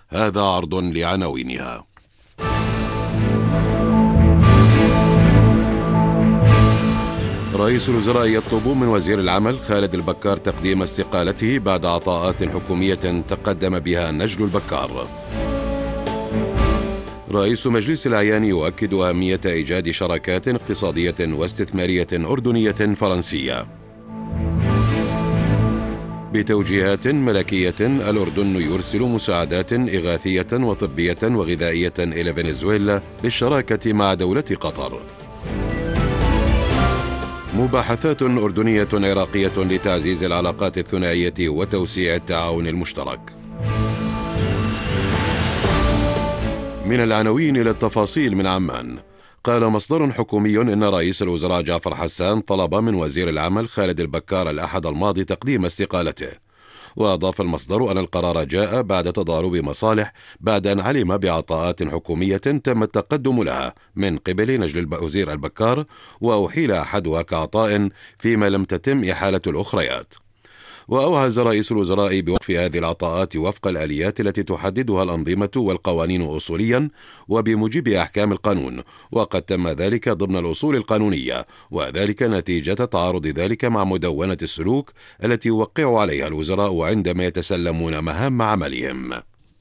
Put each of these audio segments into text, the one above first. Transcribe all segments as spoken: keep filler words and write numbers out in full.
هذا عرض لعناوينها. رئيس الوزراء يطلب من وزير العمل خالد البكار تقديم استقالته بعد عطاءات حكومية تقدم بها نجل البكار. رئيس مجلس الأعيان يؤكد أهمية إيجاد شراكات اقتصادية واستثمارية أردنية فرنسية. بتوجيهات ملكية الأردن يرسل مساعدات إغاثية وطبية وغذائية إلى فنزويلا بالشراكة مع دولة قطر. مباحثات أردنية عراقية لتعزيز العلاقات الثنائية وتوسيع التعاون المشترك. من العناوين إلى التفاصيل من عمان. قال مصدر حكومي إن رئيس الوزراء جعفر حسان طلب من وزير العمل خالد البكار الأحد الماضي تقديم استقالته. وأضاف المصدر أن القرار جاء بعد تضارب مصالح بعد أن علم بعطاءات حكومية تم التقدم لها من قبل نجل وزير البكار، وأحيل أحدها كعطاء فيما لم تتم إحالة الأخريات. وأوعز رئيس الوزراء بوقف هذه العطاءات وفق الآليات التي تحددها الأنظمة والقوانين أصوليا وبموجب أحكام القانون، وقد تم ذلك ضمن الأصول القانونية، وذلك نتيجة تعارض ذلك مع مدونة السلوك التي يوقع عليها الوزراء عندما يتسلمون مهام عملهم.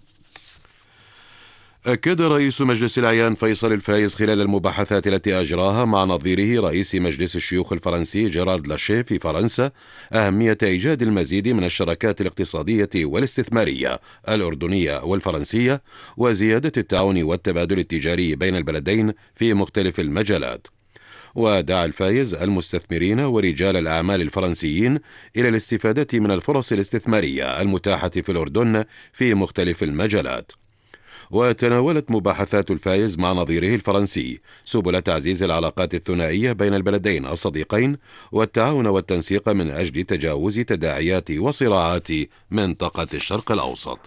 أكد رئيس مجلس الأعيان فيصل الفايز خلال المباحثات التي أجراها مع نظيره رئيس مجلس الشيوخ الفرنسي جيرارد لاشيه في فرنسا أهمية إيجاد المزيد من الشراكات الاقتصادية والاستثمارية الأردنية والفرنسية وزيادة التعاون والتبادل التجاري بين البلدين في مختلف المجالات. ودعا الفايز المستثمرين ورجال الأعمال الفرنسيين إلى الاستفادة من الفرص الاستثمارية المتاحة في الأردن في مختلف المجالات. وتناولت مباحثات الفايز مع نظيره الفرنسي سبل تعزيز العلاقات الثنائية بين البلدين الصديقين والتعاون والتنسيق من أجل تجاوز تداعيات وصراعات منطقة الشرق الأوسط.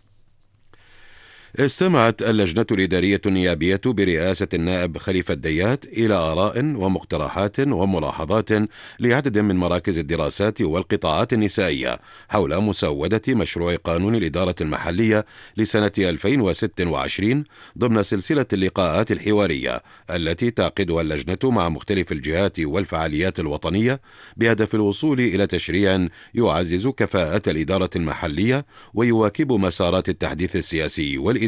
استمعت اللجنة الإدارية النيابية برئاسة النائب خليفة ديات إلى آراء ومقترحات وملاحظات لعدد من مراكز الدراسات والقطاعات النسائية حول مسودة مشروع قانون الإدارة المحلية لسنة ألفين وستة وعشرين ضمن سلسلة اللقاءات الحوارية التي تعقدها اللجنة مع مختلف الجهات والفعاليات الوطنية بهدف الوصول إلى تشريع يعزز كفاءة الإدارة المحلية ويواكب مسارات التحديث السياسي والإداري.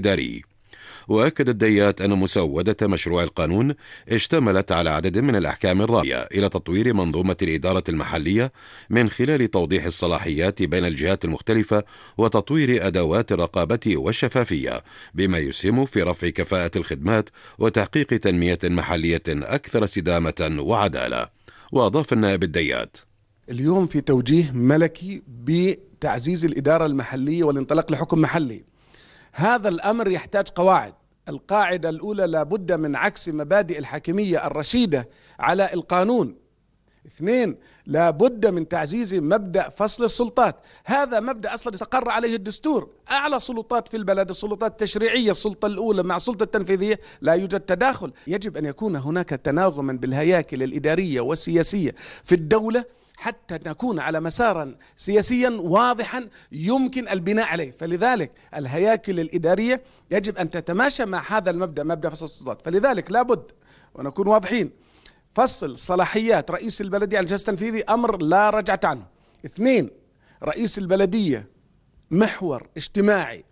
وأكد الديات أن مسودة مشروع القانون اشتملت على عدد من الأحكام الراعية إلى تطوير منظومة الإدارة المحلية من خلال توضيح الصلاحيات بين الجهات المختلفة وتطوير أدوات الرقابة والشفافية، بما يسهم في رفع كفاءة الخدمات وتحقيق تنمية محلية أكثر استدامة وعدالة. وأضاف النائب الديات: اليوم في توجيه ملكي بتعزيز الإدارة المحلية والانطلاق لحكم محلي. هذا الأمر يحتاج قواعد. القاعدة الأولى لابد من عكس مبادئ الحاكمية الرشيدة على القانون. اثنين، لابد من تعزيز مبدأ فصل السلطات. هذا مبدأ أصلا استقر عليه الدستور. أعلى سلطات في البلد السلطات التشريعية، السلطة الأولى مع السلطة التنفيذية، لا يوجد تداخل. يجب أن يكون هناك تناغما بالهياكل الإدارية والسياسية في الدولة حتى نكون على مسارا سياسيا واضحا يمكن البناء عليه. فلذلك الهياكل الإدارية يجب أن تتماشى مع هذا المبدأ، مبدأ فصل السلطات. فلذلك لابد ونكون واضحين، فصل صلاحيات رئيس البلدية عن الجهاز التنفيذي أمر لا رجعة عنه. اثنين، رئيس البلدية محور اجتماعي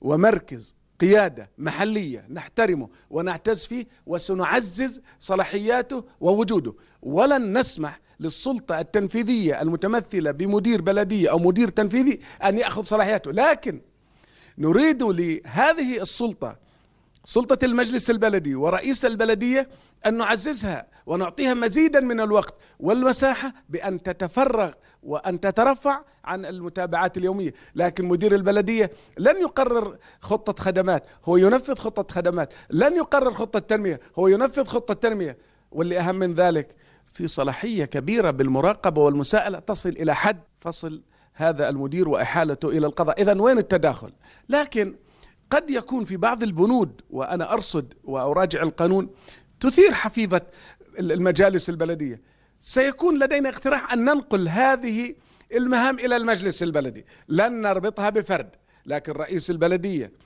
ومركز قيادة محلية نحترمه ونعتز فيه وسنعزز صلاحياته ووجوده، ولن نسمح للسلطة التنفيذية المتمثلة بمدير بلدية أو مدير تنفيذي أن يأخذ صلاحياته. لكن نريد لهذه السلطة، سلطة المجلس البلدي ورئيس البلدية، أن نعززها ونعطيها مزيدا من الوقت والمساحة بأن تتفرغ وأن تترفع عن المتابعات اليومية. لكن مدير البلدية لن يقرر خطة خدمات، هو ينفذ خطة خدمات. لن يقرر خطة تنمية، هو ينفذ خطة تنمية. واللي أهم من ذلك، في صلاحية كبيرة بالمراقبة والمساءلة تصل إلى حد فصل هذا المدير وإحالته إلى القضاء. إذن وين التداخل؟ لكن قد يكون في بعض البنود، وأنا أرصد وأراجع القانون، تثير حفيظة المجالس البلدية. سيكون لدينا اقتراح أن ننقل هذه المهام إلى المجلس البلدي، لن نربطها بفرد، لكن رئيس البلدية